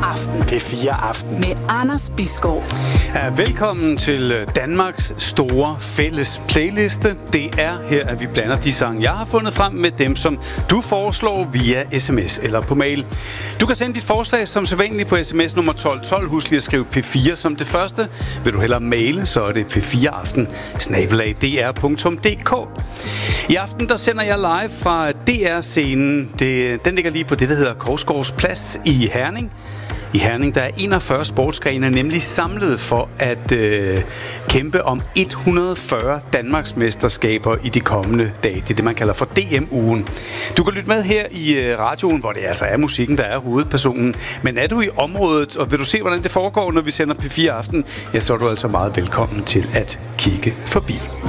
Aften. P4 Aften. Med Anders Bisgaard. Ja, velkommen til Danmarks store fælles playliste. Det er her, at vi blander de sange, jeg har fundet frem med dem, som du foreslår via sms eller på mail. Du kan sende dit forslag som sædvanligt på sms nummer 1212. Husk lige at skrive P4 som det første. Vil du hellere maile, så er det p4aften@dr.dk. I aften der sender jeg live fra DR-scenen. Den ligger lige på det, der hedder Korsgaards Plads i Herning. I Herning der er 41 sportsgrene nemlig samlet for at kæmpe om 140 Danmarksmesterskaber i de kommende dage. Det er det, man kalder for DM-ugen. Du kan lytte med her i radioen, hvor det altså er musikken, der er hovedpersonen. Men er du i området, og vil du se, hvordan det foregår, når vi sender P4 Aften, ja, så er du altså meget velkommen til at kigge forbi.